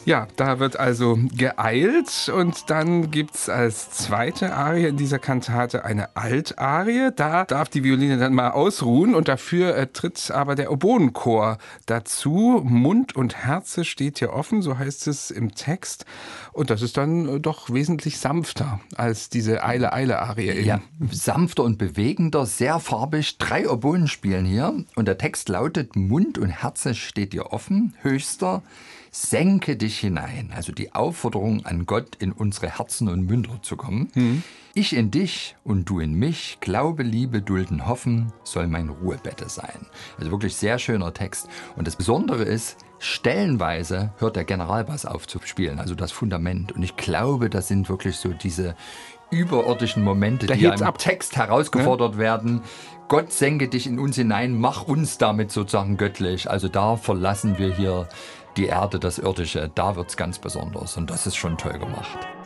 Ja, da wird also geeilt und dann gibt's als zweite Arie in dieser Kantate eine Altarie. Da darf die Violine dann mal ausruhen und dafür tritt aber der Oboenchor dazu. Mund und Herze steht hier offen, so heißt es im Text. Und das ist dann doch wesentlich sanfter als diese Eile-Eile-Arie eben. Ja, sanfter und bewegender, sehr farbig. 3 Oboen spielen hier und der Text lautet: Mund und Herze steht dir offen, Höchster, senke dich hinein. Also die Aufforderung an Gott, in unsere Herzen und Münder zu kommen. Ich in dich und du in mich, Glaube, Liebe, Dulden, Hoffen, soll mein Ruhebette sein. Also wirklich sehr schöner Text. Und das Besondere ist, stellenweise hört der Generalbass auf zu spielen, also das Fundament. Und ich glaube, das sind wirklich so diese überirdischen Momente, die im Text herausgefordert werden. Gott, senke dich in uns hinein, mach uns damit sozusagen göttlich. Also da verlassen wir hier die Erde, das Irdische. Da wird's ganz besonders und das ist schon toll gemacht.